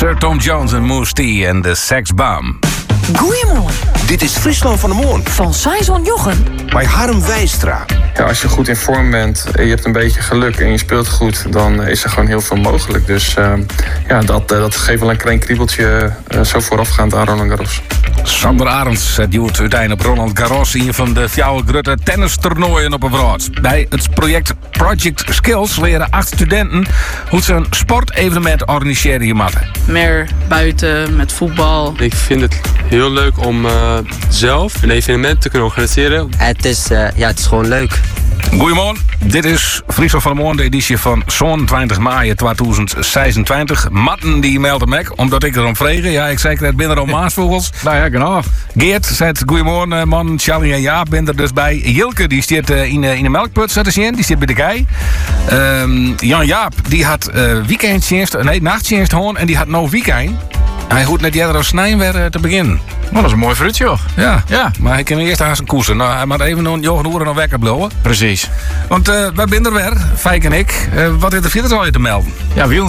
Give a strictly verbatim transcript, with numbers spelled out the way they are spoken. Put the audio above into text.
Sir Tom Jones en Moose T en de Sex Bomb. Goeiemorgen. Dit is Friesland van de Morgen. Van Saison Jochem. Bij Harm Wijstra. Ja, als je goed in vorm bent en je hebt een beetje geluk en je speelt goed, dan is er gewoon heel veel mogelijk. Dus uh, ja, dat, uh, dat geeft wel een klein kriebeltje uh, zo voorafgaand aan Roland Garros. Sander Arends duwt uiteindelijk op Roland Garros, een van de fjouwe grote tennistoernooien op een wereld. Bij het project Project Skills leren acht studenten hoe ze een sportevenement organiseren in matten. Meer buiten, met voetbal. Ik vind het heel leuk om uh, zelf een evenement te kunnen organiseren. Het is, uh, ja, het is gewoon leuk. Goedemorgen, dit is Friesland van de Morgen, de editie van twintig maart tweeduizend zesentwintig. Matten die melden me, omdat ik erom vregen. Ja, ik zei het binnen om Maasvogels. Nou ja, genau. Geert zegt goedemorgen, man. Charlie en Jaap ben er dus bij. Jilke, die staat uh, in, uh, in de melkput, zet eens in. Die zit bij de kei. Um, Jan Jaap, die had uh, weekenddienst, nee, nachtdienst hoorn en die had no weekend. Hij hoeft net eerder als snijden weer uh, te beginnen. Oh, dat is een mooi fruitje, joh. Ja, ja, maar hij kan eerst aan zijn koersen. Nou, hij moet even een Johan Hoeren nog wekker blowen. Precies. Want uh, wij zijn er weer, Fijk en ik. Uh, wat is er verder al je te melden? Ja, Wiel